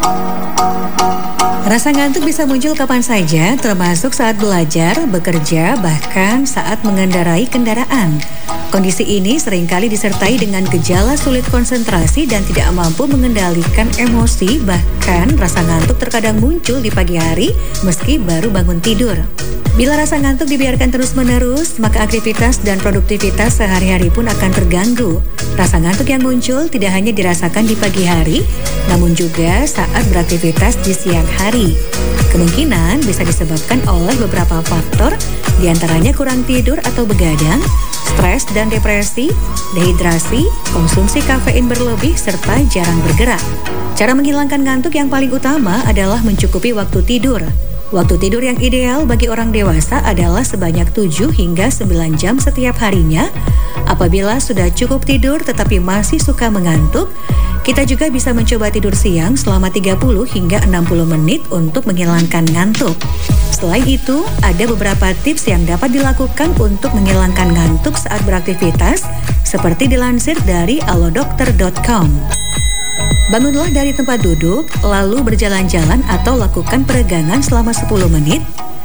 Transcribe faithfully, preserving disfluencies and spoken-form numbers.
Rasa ngantuk bisa muncul kapan saja, termasuk saat belajar, bekerja, bahkan saat mengendarai kendaraan. Kondisi ini seringkali disertai dengan gejala sulit konsentrasi dan tidak mampu mengendalikan emosi, bahkan rasa ngantuk terkadang muncul di pagi hari meski baru bangun tidur. Bila rasa ngantuk dibiarkan terus-menerus, maka aktivitas dan produktivitas sehari-hari pun akan terganggu. Rasa ngantuk yang muncul tidak hanya dirasakan di pagi hari, namun juga saat beraktivitas di siang hari. Kemungkinan bisa disebabkan oleh beberapa faktor, diantaranya kurang tidur atau begadang, stres dan depresi, dehidrasi, konsumsi kafein berlebih, serta jarang bergerak. Cara menghilangkan ngantuk yang paling utama adalah mencukupi waktu tidur. Waktu tidur yang ideal bagi orang dewasa adalah sebanyak tujuh hingga sembilan jam setiap harinya. Apabila sudah cukup tidur tetapi masih suka mengantuk, kita juga bisa mencoba tidur siang selama tiga puluh hingga enam puluh menit untuk menghilangkan ngantuk. Selain itu, ada beberapa tips yang dapat dilakukan untuk menghilangkan ngantuk saat beraktivitas, seperti dilansir dari alodokter dot com. Bangunlah dari tempat duduk, lalu berjalan-jalan atau lakukan peregangan selama sepuluh menit.